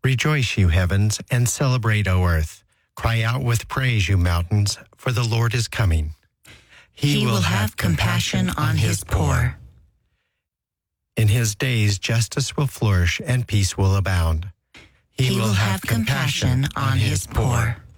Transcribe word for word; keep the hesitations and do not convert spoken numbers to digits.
Rejoice, you heavens, and celebrate, O earth. Cry out with praise, you mountains, for the Lord is coming. He, he will have compassion on his poor. In his days, justice will flourish and peace will abound. He, he will have compassion on his poor.